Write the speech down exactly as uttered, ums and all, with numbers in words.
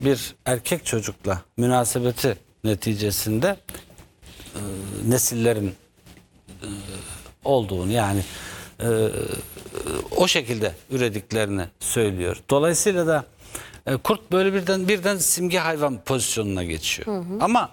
bir erkek çocukla münasebeti neticesinde e, nesillerin e, olduğunu, yani e, o şekilde ürediklerini söylüyor. Dolayısıyla da e, kurt böyle birden birden simge hayvan pozisyonuna geçiyor. Hı hı. Ama